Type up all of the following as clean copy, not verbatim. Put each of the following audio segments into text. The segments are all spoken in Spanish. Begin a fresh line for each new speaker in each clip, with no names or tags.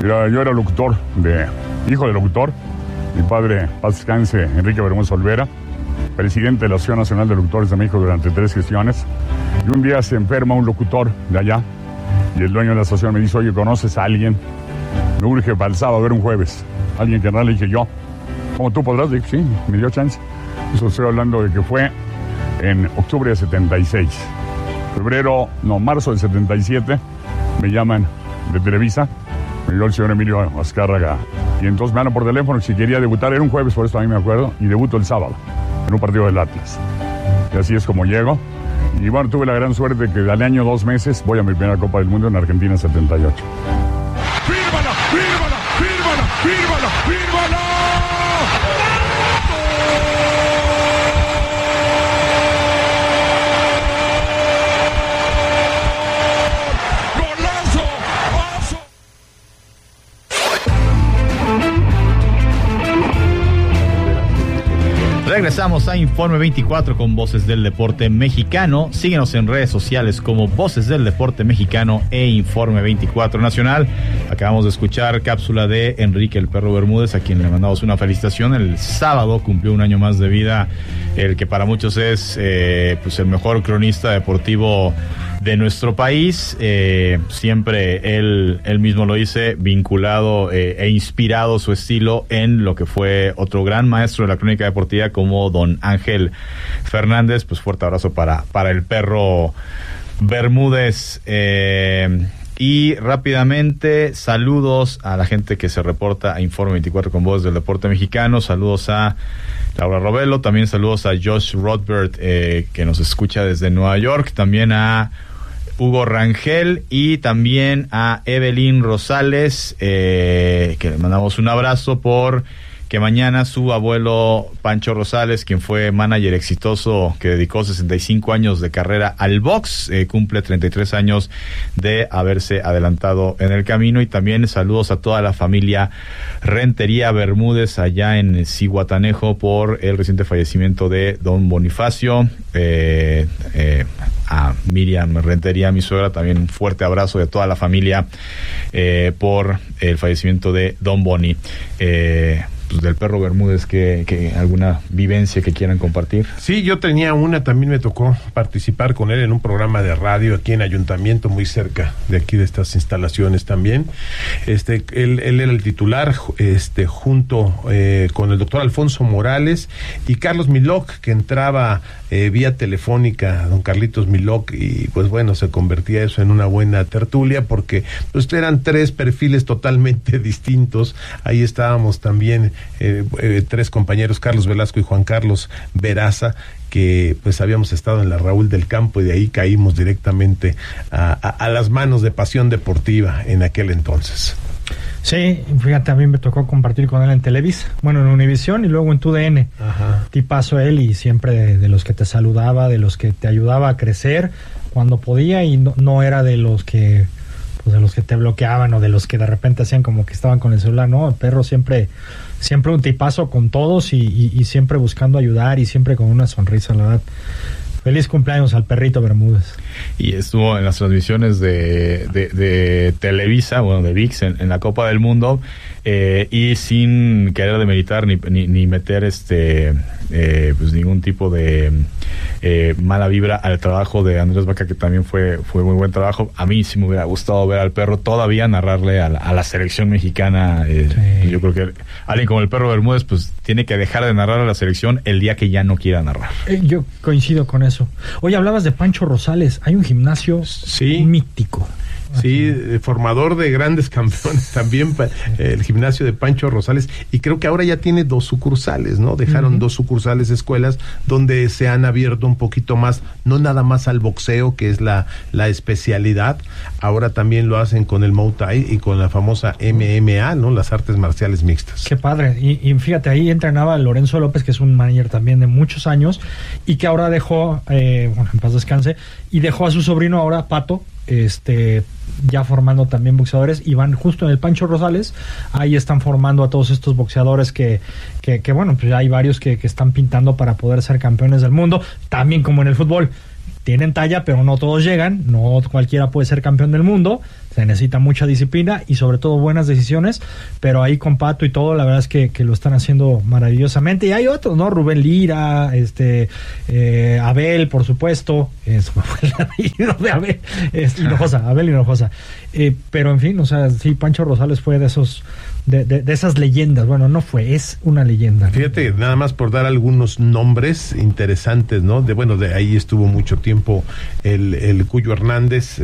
Yo era locutor, hijo de locutor. Mi padre, paz descanse, Enrique Bermúdez Olvera, presidente de la Asociación Nacional de Locutores de México durante 3 gestiones. Y un día se enferma un locutor de allá y el dueño de la asociación me dice: oye, ¿conoces a alguien? Me urge para el sábado, a ver, un jueves. Alguien que le dije yo. ¿Cómo tú podrás? Dije, sí, me dio chance. Eso estoy hablando de que fue en octubre de 76. Marzo del 77, me llaman de Televisa, me dio el señor Emilio Azcárraga, y entonces me hablan por teléfono si quería debutar. Era un jueves, por eso a mí me acuerdo, y debuto el sábado en un partido del Atlas. Y así es como llego. Y bueno, tuve la gran suerte que al año 2 meses voy a mi primera Copa del Mundo en Argentina 78.
¡Fírmala, fírmala, fírmala, fírmala, fírmala!
Regresamos a Informe 24 con Voces del Deporte Mexicano. Síguenos en redes sociales como Voces del Deporte Mexicano e Informe 24 Nacional. Acabamos de escuchar cápsula de Enrique el Perro Bermúdez, a quien le mandamos una felicitación. El sábado cumplió un año más de vida, el que para muchos es pues el mejor cronista deportivo de nuestro país. Siempre él mismo lo dice, vinculado e inspirado su estilo en lo que fue otro gran maestro de la crónica deportiva como don Ángel Fernández. Pues fuerte abrazo para el Perro Bermúdez. Y rápidamente, saludos a la gente que se reporta a Informe 24 con Voz del Deporte Mexicano. Saludos a Laura Robelo, también saludos a Josh Rothbert, que nos escucha desde Nueva York, también a Hugo Rangel y también a Evelyn Rosales, que le mandamos un abrazo por que mañana su abuelo Pancho Rosales, quien fue manager exitoso que dedicó 65 años de carrera al box, cumple 33 años de haberse adelantado en el camino. Y también saludos a toda la familia Rentería Bermúdez allá en Zihuatanejo por el reciente fallecimiento de don Bonifacio. A Miriam Rentería, mi suegra, también un fuerte abrazo de toda la familia por el fallecimiento de don Boni. Pues del Perro Bermúdez, que alguna vivencia que quieran compartir.
Sí, yo tenía una, también me tocó participar con él en un programa de radio aquí en Ayuntamiento, muy cerca de aquí de estas instalaciones también. Él era el titular, junto con el doctor Alfonso Morales y Carlos Milok, que entraba vía telefónica, don Carlitos Milok, y pues bueno, se convertía eso en una buena tertulia, porque pues eran 3 perfiles totalmente distintos. Ahí estábamos también 3 compañeros, Carlos Velasco y Juan Carlos Veraza, que pues habíamos estado en la Raúl del Campo, y de ahí caímos directamente a las manos de Pasión Deportiva en aquel entonces.
Sí, fíjate, a mí me tocó compartir con él en Televisa, bueno, en Univisión y luego en TUDN. Ajá. Tipazo él, y siempre de los que te saludaba, de los que te ayudaba a crecer cuando podía, y no era de los que te bloqueaban o de los que de repente hacían como que estaban con el celular. No, el Perro siempre un tipazo con todos y siempre buscando ayudar y siempre con una sonrisa, la verdad. Feliz cumpleaños al Perrito Bermúdez.
Y estuvo en las transmisiones de Televisa, bueno, de ViX en la Copa del Mundo, y sin querer demeritar ni meter pues ningún tipo de mala vibra al trabajo de Andrés Vaca, que también fue muy buen trabajo. A mí sí me hubiera gustado ver al Perro todavía narrarle a la selección mexicana. Sí. Yo creo que alguien como el Perro Bermúdez pues tiene que dejar de narrar a la selección el día que ya no quiera narrar.
Yo coincido con eso. Oye, hablabas de Pancho Rosales. Hay un gimnasio mítico.
Sí, formador de grandes campeones también, el gimnasio de Pancho Rosales, y creo que ahora ya tiene 2 sucursales, ¿no? Dejaron 2 sucursales, escuelas, donde se han abierto un poquito más, no nada más al boxeo, que es la especialidad, ahora también lo hacen con el Muay Thai y con la famosa MMA, ¿no? Las artes marciales mixtas.
Qué padre, y fíjate, ahí entrenaba Lorenzo López, que es un manager también de muchos años, y que ahora dejó, bueno, en paz descanse, y dejó a su sobrino ahora, Pato, ya formando también boxeadores, y van justo en el Pancho Rosales, ahí están formando a todos estos boxeadores que bueno, pues hay varios que están pintando para poder ser campeones del mundo, también como en el fútbol. tienen talla, pero no todos llegan, no cualquiera puede ser campeón del mundo, se necesita mucha disciplina y sobre todo buenas decisiones, pero ahí con Pato y todo, la verdad es que lo están haciendo maravillosamente. Y hay otros, ¿no? Rubén Lira, Abel, por supuesto, eso fue el apellido de Abel, Abel Hinojosa. Pero en fin, o sea, sí, Pancho Rosales fue de esos... De esas leyendas, bueno, no fue, es una leyenda.
Fíjate, nada más por dar algunos nombres interesantes, ¿no? De ahí estuvo mucho tiempo el Cuyo Hernández,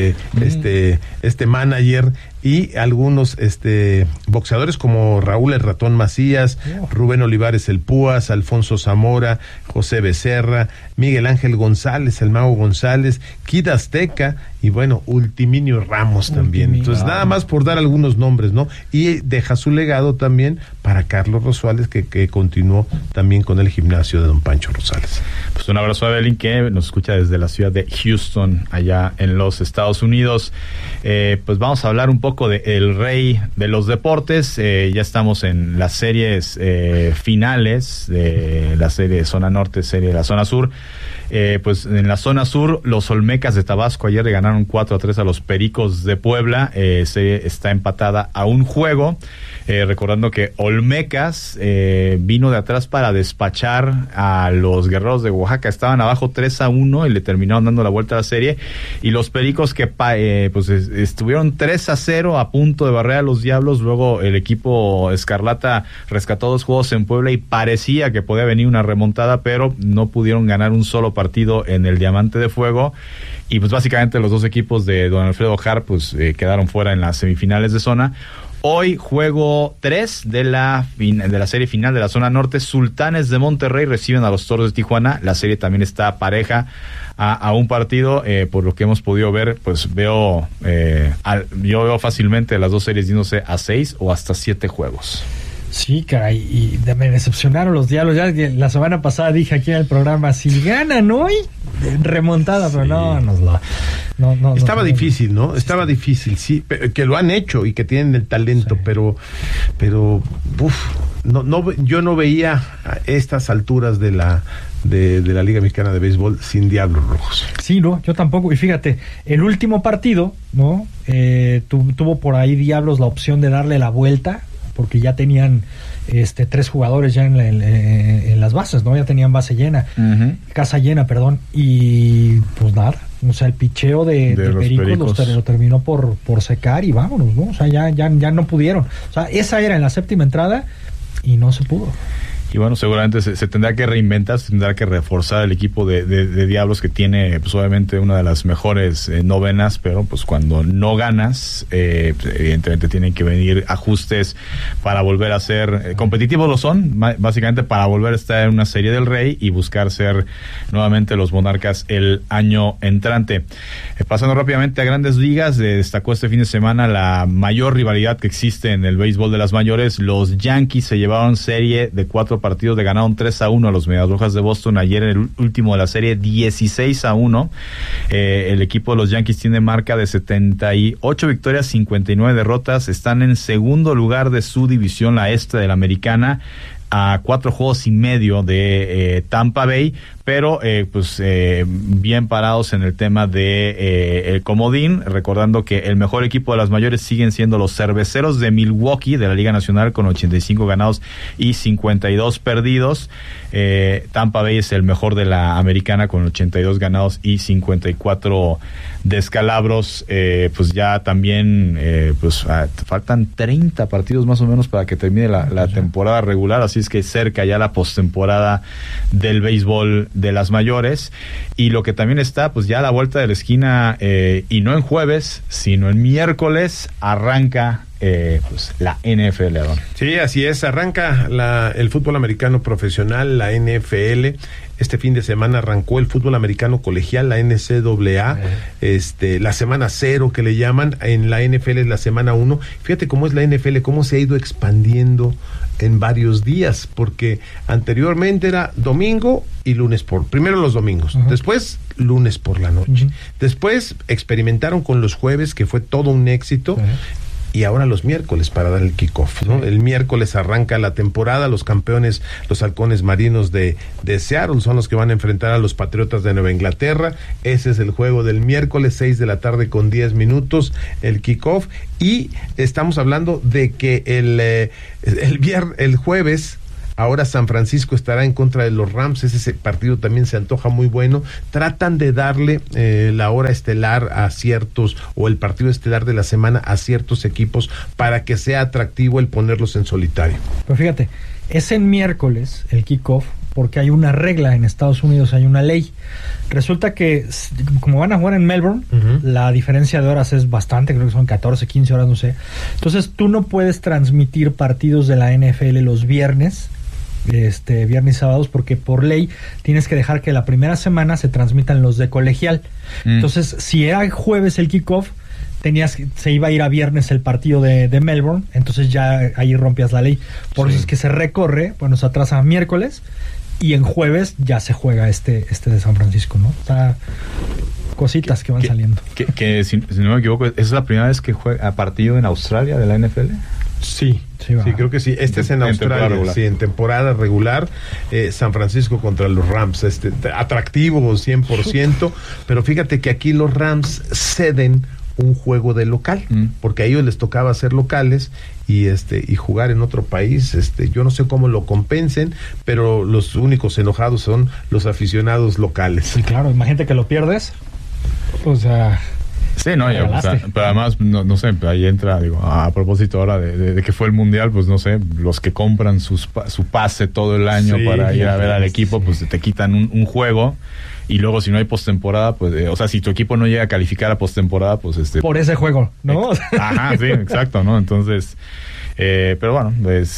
este manager, y algunos boxeadores como Raúl el Ratón Macías, Rubén Olivares el Púas, Alfonso Zamora, José Becerra, Miguel Ángel González, el Mago González, Kid Azteca y bueno, Ultiminio Ramos también. Entonces, nada más por dar algunos nombres, ¿no? Y deja su legado también para Carlos Rosales, que continuó también con el gimnasio de don Pancho Rosales.
Pues un abrazo a Evelyn, que nos escucha desde la ciudad de Houston, allá en los Estados Unidos. Pues vamos a hablar un poco de el rey de los deportes. Ya estamos en las series finales de la serie Zona Norte, serie de la Zona Sur. Pues en la Zona Sur, los Olmecas de Tabasco ayer le ganaron 4-3 a los Pericos de Puebla. Se está empatada a un juego. Recordando que Olmecas vino de atrás para despachar a los Guerreros de Oaxaca. Estaban abajo 3-1 y le terminaron dando la vuelta a la serie. Y los Pericos que pues estuvieron 3-0 a punto de barrer a los Diablos. Luego el equipo Escarlata rescató 2 juegos en Puebla y parecía que podía venir una remontada, pero no pudieron ganar un solo partido en el Diamante de Fuego. Y pues básicamente los dos equipos de don Alfredo Har pues quedaron fuera en las semifinales de zona. Hoy juego 3 de la serie final de la Zona Norte. Sultanes de Monterrey reciben a los Toros de Tijuana. La serie también está pareja a un partido. Por lo que hemos podido ver, pues yo veo fácilmente las dos series yéndose a 6 o hasta 7 juegos.
Sí, caray, y me decepcionaron los Diablos. Ya la semana pasada dije aquí en el programa, si ganan hoy, remontada, pero no.
Estaba difícil, ¿no? Estaba difícil, sí, que lo han hecho y que tienen el talento, sí. pero yo no veía a estas alturas de la Liga Mexicana de Béisbol sin Diablos Rojos.
Sí, no, yo tampoco. Y fíjate, el último partido, ¿no? Tuvo por ahí Diablos la opción de darle la vuelta, porque ya tenían 3 jugadores ya en las bases, ¿no? Ya tenían base llena, casa llena, perdón, y pues nada, o sea, el picheo de Pericos lo terminó por secar y vámonos, ¿no? O sea, ya no pudieron. O sea, esa era en la séptima entrada y no se pudo.
Y bueno, seguramente se tendrá que reinventar, se tendrá que reforzar el equipo de Diablos, que tiene pues obviamente una de las mejores novenas, pero pues cuando no ganas, pues, evidentemente tienen que venir ajustes para volver a ser competitivos. Lo son, básicamente para volver a estar en una serie del Rey y buscar ser nuevamente los Monarcas el año entrante. Pasando rápidamente a Grandes Ligas, destacó este fin de semana la mayor rivalidad que existe en el béisbol de las mayores. Los Yankees se llevaron serie de 4 partidos, le ganaron 3-1 a los Medias Rojas de Boston ayer en el último de la serie, 16-1. El equipo de los Yankees tiene marca de 78 victorias, 59 derrotas. Están en segundo lugar de su división, la este de la Americana, a 4 juegos y medio de Tampa Bay, pero bien parados en el tema de el comodín, recordando que el mejor equipo de las mayores siguen siendo los Cerveceros de Milwaukee de la Liga Nacional con 85 ganados y 52 perdidos. Tampa Bay es el mejor de la Americana con 82 ganados y 54 descalabros. Pues ya también faltan 30 partidos más o menos para que termine la temporada regular, así es que cerca ya la postemporada del béisbol de las mayores. Y lo que también está, pues ya a la vuelta de la esquina, y no en jueves, sino en miércoles, arranca la NFL, Adón.
Sí, así es, arranca el fútbol americano profesional, la NFL. Este fin de semana arrancó el fútbol americano colegial, la NCAA, la semana 0 que le llaman. En la NFL es la semana 1. Fíjate cómo es la NFL, cómo se ha ido expandiendo en varios días, porque anteriormente era domingo y lunes primero los domingos, después lunes por la noche, después experimentaron con los jueves, que fue todo un éxito, y ahora los miércoles para dar el kickoff, ¿no? El miércoles arranca la temporada, los campeones, los halcones marinos de Seattle son los que van a enfrentar a los Patriotas de Nueva Inglaterra. Ese es el juego del miércoles, 6 de la tarde con 10 minutos, el kickoff, y estamos hablando de que el jueves, ahora San Francisco estará en contra de los Rams. Ese partido también se antoja muy bueno. Tratan de darle la hora estelar a ciertos, o el partido estelar de la semana a ciertos equipos para que sea atractivo el ponerlos en solitario.
Pero fíjate, es en miércoles el kickoff porque hay una regla en Estados Unidos, hay una ley. Resulta que como van a jugar en Melbourne, la diferencia de horas es bastante, creo que son 14, 15 horas, no sé. Entonces tú no puedes transmitir partidos de la NFL los viernes y sábados, porque por ley tienes que dejar que la primera semana se transmitan los de colegial. Entonces, si era jueves el kickoff, se iba a ir a viernes el partido de Melbourne, entonces ya ahí rompías la ley. Por eso es que se recorre, se atrasa a miércoles, y en jueves ya se juega este de San Francisco, ¿no? O sea, cositas que van saliendo.
Que si no me equivoco, ¿es la primera vez que juega partido en Australia de la NFL?
Sí, creo que sí. Es en Australia, en temporada regular. San Francisco contra los Rams, atractivo 100%, pero fíjate que aquí los Rams ceden un juego de local, porque a ellos les tocaba ser locales y jugar en otro país. Yo no sé cómo lo compensen, pero los únicos enojados son los aficionados locales.
Sí, claro, imagínate que lo pierdes. O sea,
sí, no, pero además, no sé, ahí entra, a propósito ahora de que fue el Mundial, pues no sé, los que compran su pase todo el año para ir a ver al equipo, pues te quitan un juego, y luego si no hay postemporada, pues, si tu equipo no llega a calificar a postemporada, pues
por ese juego, ¿no?
Ajá, sí, exacto, ¿no? Entonces, pero bueno,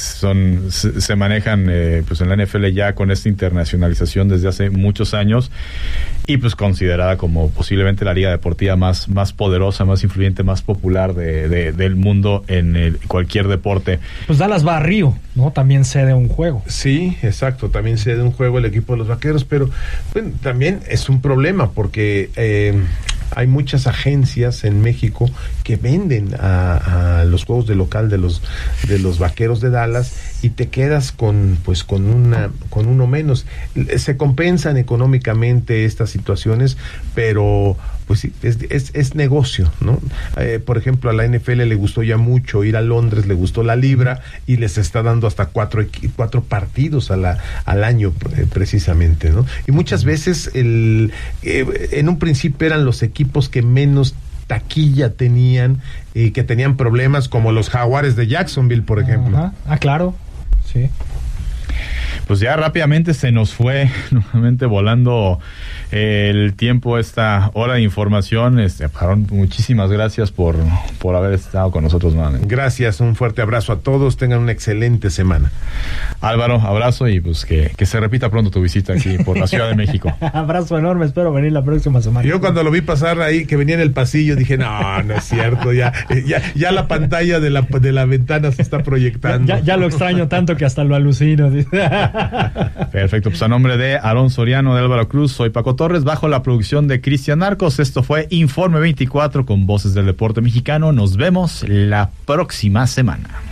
se manejan pues en la NFL ya con esta internacionalización desde hace muchos años, y pues considerada como posiblemente la liga deportiva más poderosa, más influyente, más popular del mundo en cualquier deporte.
Pues Dallas va a Río, ¿no? También cede un juego.
Sí, exacto, también cede un juego el equipo de los Vaqueros, pero bueno, también es un problema porque hay muchas agencias en México que venden a los juegos de local de los Vaqueros de Dallas, y te quedas con uno menos. Se compensan económicamente estas situaciones, pero pues sí, es negocio, ¿no? Por ejemplo, a la NFL le gustó ya mucho ir a Londres, le gustó la libra, y les está dando hasta cuatro partidos al año, precisamente, ¿no? Y muchas veces en un principio eran los equipos que menos taquilla tenían y que tenían problemas, como los Jaguares de Jacksonville, por ejemplo.
Ajá. Ah, claro, sí.
Pues ya rápidamente se nos fue nuevamente volando el tiempo, esta hora de información. Aaron, muchísimas gracias por haber estado con nosotros nuevamente.
Gracias, un fuerte abrazo a todos, tengan una excelente semana.
Álvaro, abrazo, y pues que se repita pronto tu visita aquí por la Ciudad de México.
Abrazo enorme, espero venir la próxima semana.
Yo cuando lo vi pasar ahí, que venía en el pasillo, dije, no es cierto, ya la pantalla de la ventana se está proyectando.
Ya lo extraño tanto que hasta lo alucino.
Perfecto, pues a nombre de Aarón Soriano, de Álvaro Cruz, soy Paco Torres, bajo la producción de Cristian Arcos. Esto fue Informe 24 con Voces del Deporte Mexicano. Nos vemos la próxima semana.